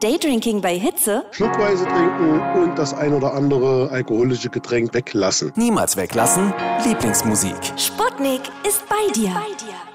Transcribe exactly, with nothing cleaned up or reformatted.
Daydrinking bei Hitze? Schluckweise trinken und das ein oder andere alkoholische Getränk weglassen. Niemals weglassen. Lieblingsmusik. Sputnik ist bei dir. Bei dir.